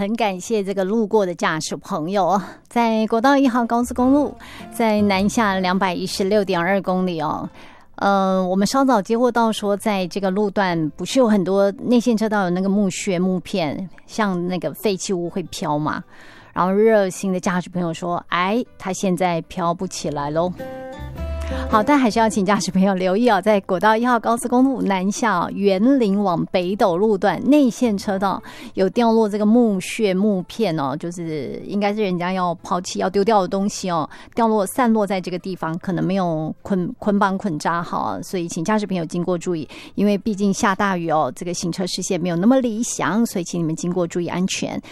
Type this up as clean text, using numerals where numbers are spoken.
很感谢这个路过的驾驶朋友，在国道1号高速公路，在南下216.2公里哦。我们稍早接获到说，在这个路段不是有很多内线车道有那个木屑木片，像那个废弃物会飘嘛？然后热心的驾驶朋友说，它现在飘不起来咯。好，但还是要请驾驶朋友留意哦，在国道1号高速公路南下园林往北斗路段内线车道有掉落这个木屑木片哦，就是应该是人家要抛弃要丢掉的东西哦，散落在这个地方，可能没有捆绑捆扎好，所以请驾驶朋友经过注意，因为毕竟下大雨哦，这个行车视线没有那么理想，所以请你们经过注意安全。